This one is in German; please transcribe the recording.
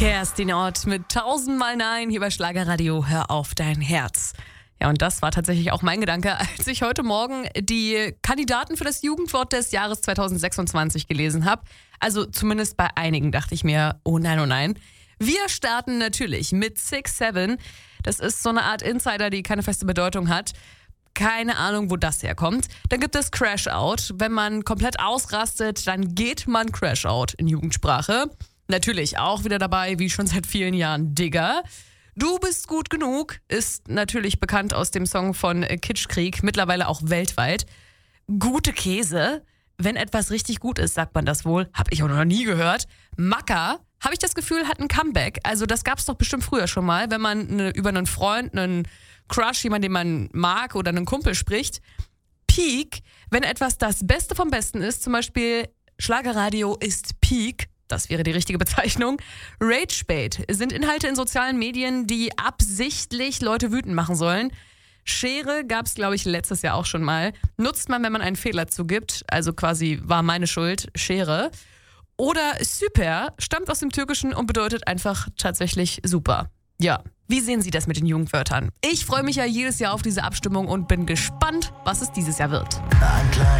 Kerstin Ott mit 1000-mal Nein hier bei Schlagerradio. Hör auf dein Herz. Ja, und das war tatsächlich auch mein Gedanke, als ich heute Morgen die Kandidaten für das Jugendwort des Jahres 2026 gelesen habe. Also zumindest bei einigen dachte ich mir, oh nein, oh nein. Wir starten natürlich mit 6-7. Das ist so eine Art Insider, die keine feste Bedeutung hat. Keine Ahnung, wo das herkommt. Dann gibt es Crash Out. Wenn man komplett ausrastet, dann geht man Crash Out in Jugendsprache. Natürlich auch wieder dabei, wie schon seit vielen Jahren, Digger. Du bist gut genug ist natürlich bekannt aus dem Song von Kitschkrieg, mittlerweile auch weltweit. Gute Käse, wenn etwas richtig gut ist, sagt man das wohl. Hab ich auch noch nie gehört. Macker, habe ich das Gefühl, hat ein Comeback. Also das gab's doch bestimmt früher schon mal, wenn man über einen Freund, einen Crush, jemanden, den man mag oder einen Kumpel spricht. Peak, wenn etwas das Beste vom Besten ist, zum Beispiel Schlagerradio ist Peak. Das wäre die richtige Bezeichnung. Ragebait sind Inhalte in sozialen Medien, die absichtlich Leute wütend machen sollen. Schere gab es, glaube ich, letztes Jahr auch schon mal. Nutzt man, wenn man einen Fehler zugibt. Also quasi war meine Schuld, Schere. Oder Süper stammt aus dem Türkischen und bedeutet einfach tatsächlich super. Ja, wie sehen Sie das mit den Jugendwörtern? Ich freue mich ja jedes Jahr auf diese Abstimmung und bin gespannt, was es dieses Jahr wird.